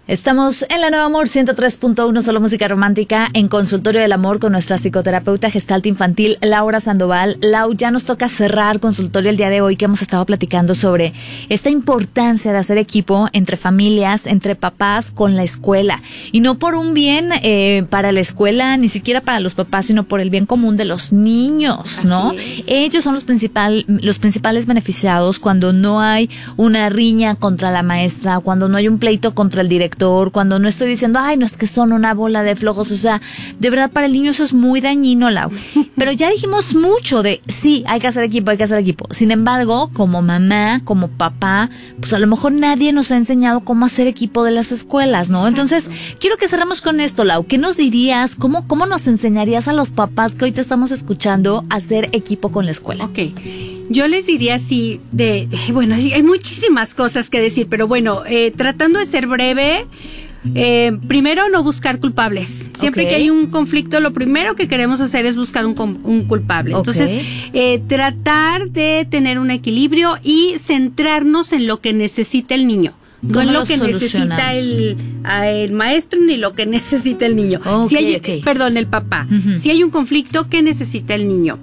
Estamos en la Nueva Amor 103.1, solo música romántica, en Consultorio del Amor con nuestra psicoterapeuta gestalt infantil, Laura Sandoval. Lau, ya nos toca cerrar consultorio el día de hoy, que hemos estado platicando sobre esta importancia de hacer equipo entre familias, entre papás con la escuela. Y no por un bien para la escuela, ni siquiera para los papás, sino por el bien común de los niños, ¿no? Ellos son los principales beneficiados cuando no hay una riña contra la maestra, cuando no hay un pleito contra el director, cuando no estoy diciendo, ay, no, es que son una bola de flojos. O sea, de verdad para el niño eso es muy dañino, Lau. Pero ya dijimos mucho de, sí, hay que hacer equipo, hay que hacer equipo. Sin embargo, como mamá, como papá, pues a lo mejor nadie nos ha enseñado cómo hacer equipo de las escuelas, ¿no? Exacto. Entonces, quiero que cerremos con esto, Lau. ¿Qué nos dirías? ¿Cómo nos enseñarías a los papás que hoy te estamos escuchando a hacer equipo con la escuela? Ok, yo les diría así bueno, hay muchísimas cosas que decir, pero bueno, tratando de ser breve, primero no buscar culpables. Siempre que hay un conflicto, lo primero que queremos hacer es buscar un culpable. Entonces, tratar de tener un equilibrio y centrarnos en lo que necesita el niño. No en lo que necesita el maestro ni lo que necesita el niño. Perdón, el papá. Uh-huh. Si hay un conflicto, ¿qué necesita el niño?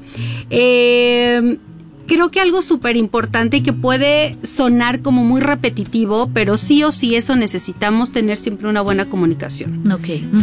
Creo que algo súper importante y que puede sonar como muy repetitivo, pero sí o sí eso necesitamos tener siempre una buena comunicación. Ok.